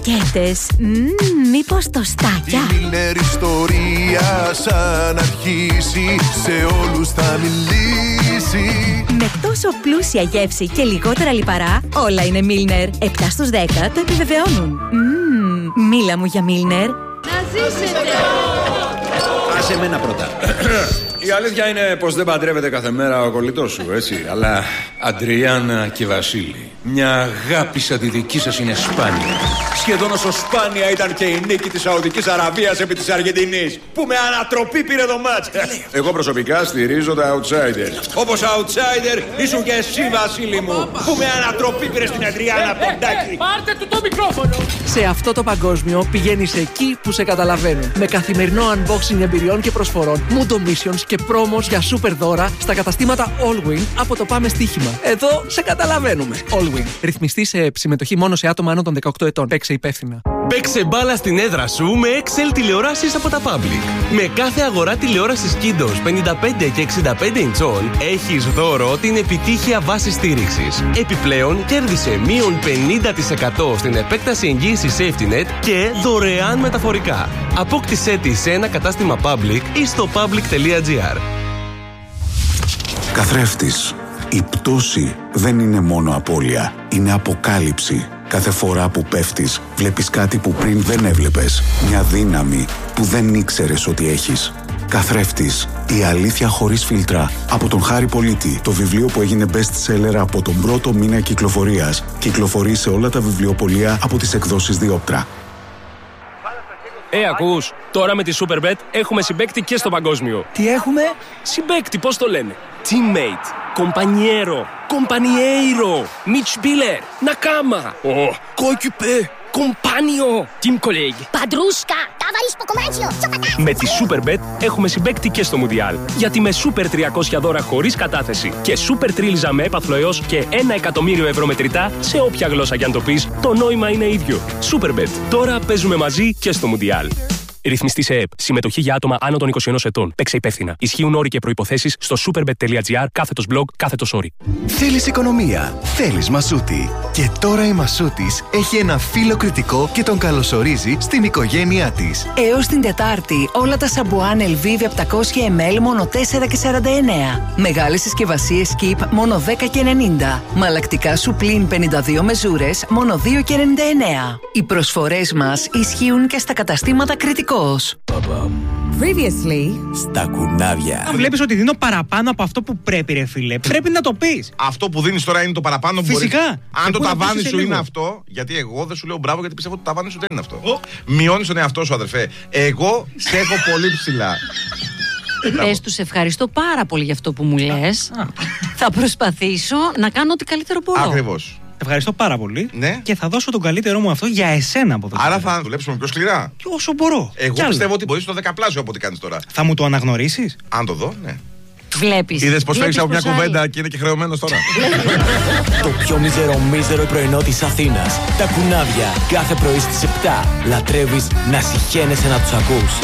Κροκέτες. Μήπως τοστάκια? Η Μίλνερ ιστορία σαν αρχίσει, σε όλους θα μιλήσει. Με τόσο πλούσια γεύση και λιγότερα λιπαρά, όλα είναι Μίλνερ. 7 στους 10 το επιβεβαιώνουν. Μίλα μου για Μίλνερ. Να ζήσετε! Άσε εμένα πρώτα. Η αλήθεια είναι πως δεν παντρεύεται κάθε μέρα ο κολλητός σου, έτσι. Αλλά Αντριάννα και Βασίλη, μια αγάπη σαν τη δική σας είναι σπάνια. Σχεδόν όσο σπάνια ήταν και η νίκη της Σαουδικής Αραβίας επί της Αργεντινής, που με ανατροπή πήρε το μάτς. Εγώ προσωπικά στηρίζω τα outsider. Όπως outsider ήσουν και εσύ, Βασίλη μου, που με ανατροπή πήρε στην Αντριάννα Ποντάκη. Πάρτε του το μικρόφωνο! Σε αυτό το παγκόσμιο πηγαίνεις εκεί που σε καταλαβαίνουν. Με καθημερινό unboxing εμπειριών και προσφορών, Mundo Missions και πρόμος για super δώρα στα καταστήματα Allwin από το Πάμε Στοίχημα. Εδώ σε καταλαβαίνουμε. Allwin. Ρυθμιστή σε συμμετοχή μόνο σε άτομα άνω των 18 ετών. Παίξε υπεύθυνα. Παίξε μπάλα στην έδρα σου με Excel τηλεοράσεις από τα Public. Με κάθε αγορά τηλεόρασης Kindos 55 και 65 ιντσών έχεις δώρο την επιτύχεια βάση στήριξης. Επιπλέον κέρδισε μείον 50% στην επέκταση εγγύησης SafetyNet και δωρεάν μεταφορικά. Απόκτησέ τη σε ένα κατάστημα Public ή στο public.gr. Καθρέφτης. Η πτώση δεν είναι μόνο απώλεια, είναι αποκάλυψη. Κάθε φορά που πέφτεις, βλέπεις κάτι που πριν δεν έβλεπες. Μια δύναμη που δεν ήξερες ότι έχεις. Καθρέφτης. Η αλήθεια χωρίς φίλτρα. Από τον Χάρη Πολίτη. Το βιβλίο που έγινε best seller από τον πρώτο μήνα κυκλοφορίας. Κυκλοφορεί σε όλα τα βιβλιοπωλεία από τις εκδόσεις Διόπτρα. Ακούς, τώρα με τη Superbet έχουμε συμπαίκτη και στο παγκόσμιο. Τι έχουμε? Συμπαίκτη, πώς το λένε? Teammate, compañero, compañeiro, Mitspieler, Nakama, coéquipier, compagno, team colleague. Παντρούσκα, ταβαρίς ποκομάτσιο, τσοπατά. Με τη Superbet έχουμε συμπαίκτη και στο Μουντιάλ. Γιατί με Super 300 δώρα χωρίς κατάθεση και Super Τρίλιζα με έπαθλο έως και 1 εκατομμύριο ευρώ μετρητά σε όποια γλώσσα κι αν το πεις, το νόημα είναι ίδιο. Superbet. Τώρα παίζουμε μαζί και στο Μουντιάλ. Ρυθμιστή σε ΕΠ. Συμμετοχή για άτομα άνω των 21 ετών. Παίξε υπεύθυνα. Ισχύουν όροι και προϋποθέσεις στο superbet.gr/blog/όροι. Θέλεις οικονομία. Θέλεις Μασούτη. Και τώρα η Μασούτης έχει ένα φίλο κριτικό και τον καλωσορίζει στην οικογένειά της. Έως την Τετάρτη, όλα τα σαμπουάν Elvive 700 ml μόνο 4,49. Μεγάλες συσκευασίες Keep μόνο 10,90. Μαλακτικά σου πλην 52 μεζούρες μόνο 2,99. Οι προσφορές μας ισχύουν και στα καταστήματα κριτικό. Previously στα κουνάβια. Αν βλέπεις ότι δίνω παραπάνω από αυτό που πρέπει, ρε φίλε, πρέπει να το πεις. Αυτό που δίνεις τώρα είναι το παραπάνω που φυσικά. Μπορείς. Αν το ταβάνι σου είναι αυτό, γιατί εγώ δεν σου λέω μπράβο, γιατί πιστεύω ότι το ταβάνι σου δεν είναι αυτό. Μειώνεις τον εαυτό σου, αδερφέ. Εγώ σε έχω πολύ ψηλά. Πες τους ευχαριστώ πάρα πολύ για αυτό που μου λες. Θα προσπαθήσω να κάνω ό,τι καλύτερο μπορώ. Ακριβώς. Ευχαριστώ πάρα πολύ. Ναι. Και θα δώσω τον καλύτερό μου αυτό για εσένα από εδώ. Άρα θα δουλέψουμε πιο σκληρά. Και όσο μπορώ. Εγώ πιστεύω ότι μπορείς το δεκαπλάσιο από ό,τι κάνεις τώρα. Θα μου το αναγνωρίσεις? Αν το δω, ναι. Βλέπεις. Είδες πως φέρεις από μια κουβέντα και είναι και χρεωμένος τώρα. Το πιο μίζερο πρωινό της Αθήνας. Τα κουνάβια. Κάθε πρωί στις 7. Λατρεύεις να συχαίνεσαι να τους ακούς.